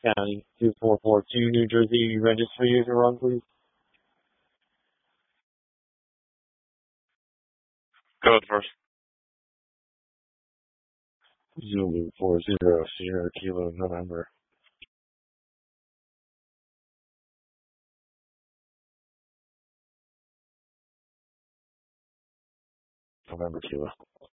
County 2442, New Jersey. Register user run, please. Code first. Zulu 40 Sierra Kilo November. November Kilo.